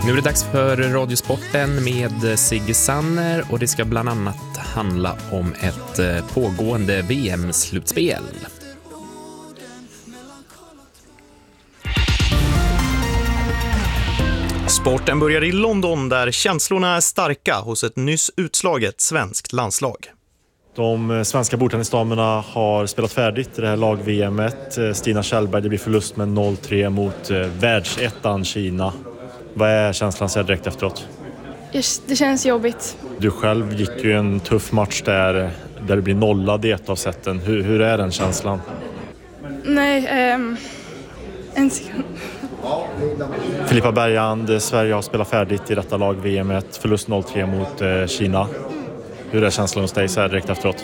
Nu är det dags för Radiosporten med Sigge Sanner och det ska bland annat handla om ett pågående VM-slutspel. Sporten börjar i London där känslorna är starka hos ett nyss utslaget svenskt landslag. De svenska bordtennisdamerna har spelat färdigt i det här lag-VM-et. Stina Kjellberg, det blir förlust med 0-3 mot världsettan Kina. Vad är känslan så direkt efteråt? Det känns jobbigt. Du själv gick ju en tuff match där det blir nollad i ett av sätten. Hur är den känslan? Nej, en sekund. Filippa Bergand, Sverige har spelat färdigt i detta lag-VM-et. Förlust 0-3 mot Kina. Hur är känslan hos dig så här direkt efteråt?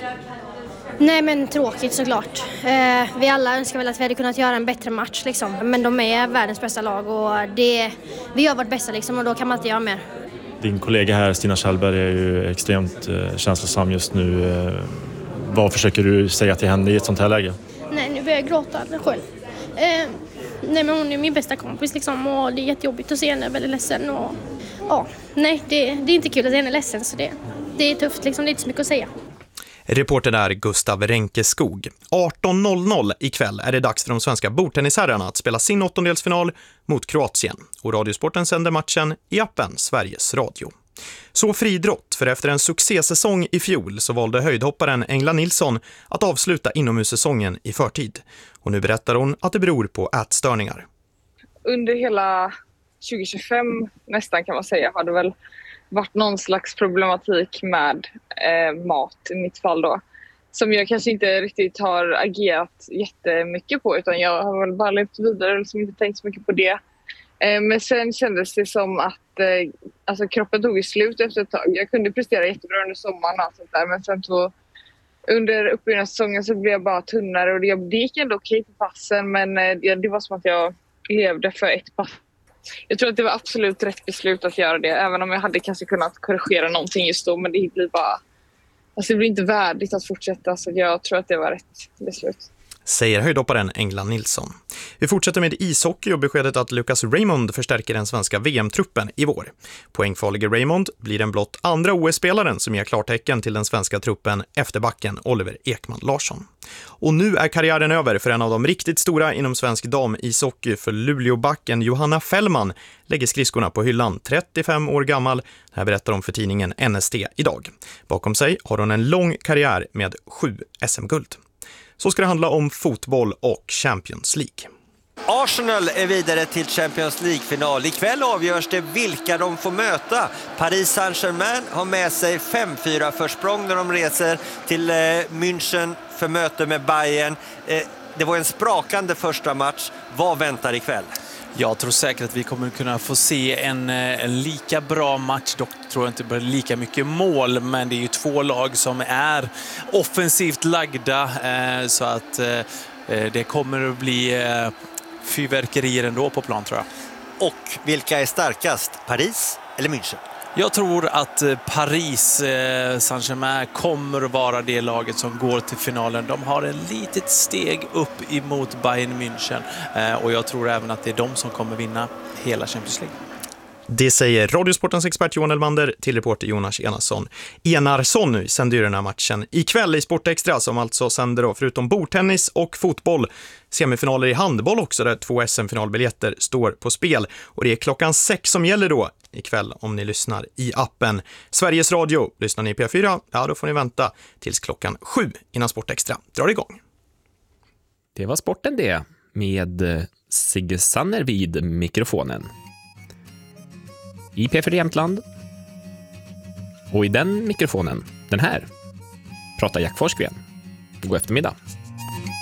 Nej, men tråkigt såklart. Vi alla önskar väl att vi hade kunnat göra en bättre match liksom. Men de är världens bästa lag och vi gör vårt bästa liksom, och då kan man inte göra mer. Din kollega här, Stina Kjellberg, är ju extremt känslosam just nu. Vad försöker du säga till henne i ett sånt här läge? Nej, nu börjar jag gråta själv. Nej, men hon är min bästa kompis liksom, och det är jättejobbigt att se henne väldigt ledsen. Och, ja, nej, det är inte kul att se henne ledsen, så det är tufft liksom, det är inte så mycket att säga. Reportern är Gustav Renkeskog. 18.00 ikväll är det dags för de svenska bordtennisherrarna att spela sin åttondelsfinal mot Kroatien. Och Radiosporten sänder matchen i appen Sveriges Radio. Så friidrott, för efter en succésäsong i fjol så valde höjdhopparen Engla Nilsson att avsluta inomhussäsongen i förtid. Och nu berättar hon att det beror på ätstörningar. Under hela 2025 nästan kan man säga har det väl varit någon slags problematik med mat i mitt fall då. Som jag kanske inte riktigt har agerat jättemycket på, utan jag har väl bara levt vidare och liksom inte tänkt så mycket på det. Men sen kändes det som att alltså kroppen tog i slut efter ett tag. Jag kunde prestera jättebra under sommaren och sånt där, men sen så under uppbyggnadssäsongen så blev jag bara tunnare och det gick ändå okej på passen, men det var som att jag levde för ett pass. Jag tror att det var absolut rätt beslut att göra det, även om jag hade kanske kunnat korrigera någonting just då, men det blir bara, alltså det blir inte värdigt att fortsätta, så jag tror att det var rätt beslut. Säger höjdhopparen Engla Nilsson. Vi fortsätter med ishockey och beskedet att Lucas Raymond förstärker den svenska VM-truppen i vår. Poängfarlige Raymond blir den blott andra OS-spelaren som ger klartecken till den svenska truppen efter backen Oliver Ekman Larsson. Och nu är karriären över för en av de riktigt stora inom svensk dam-ishockey, för Luleåbacken Johanna Fällman lägger skridskorna på hyllan, 35 år gammal. Det här berättar de för tidningen NST idag. Bakom sig har hon en lång karriär med 7 SM-guld. Så ska det handla om fotboll och Champions League. Arsenal är vidare till Champions League-final. Ikväll avgörs det vilka de får möta. Paris Saint-Germain har med sig 5-4 försprång när de reser till München för möte med Bayern. Det var en sprakande första match. Vad väntar ikväll? Jag tror säkert att vi kommer kunna få se en lika bra match. Dock tror jag inte bara lika mycket mål, men det är ju två lag som är offensivt lagda, så att det kommer att bli fyrverkerier ändå på plan, tror jag. Och vilka är starkast? Paris eller München? Jag tror att Paris Saint-Germain kommer att vara det laget som går till finalen. De har en litet steg upp emot Bayern München, och jag tror även att det är de som kommer vinna hela Champions League. Det säger Radiosportens expert Johan Elmander till reporter Jonas Enarsson sänder ju den här matchen ikväll i Sportextra, som alltså sänder då, förutom bordtennis och fotboll, semifinaler i handboll också, där 2 SM-finalbiljetter står på spel. Och det är klockan 6 som gäller då ikväll om ni lyssnar i appen Sveriges Radio. Lyssnar ni i P4, ja då får ni vänta tills klockan 7 innan Sportextra drar igång. Det var sporten det, med Sigge Sanner vid mikrofonen. I P4 Jämtland. Och i den mikrofonen, den här, pratar Jack Forsgren. God eftermiddag.